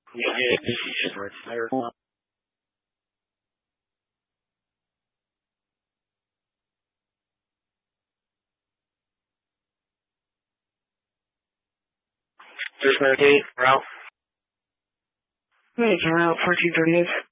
Yeah, this is right there. There's no date, route. Route 1438.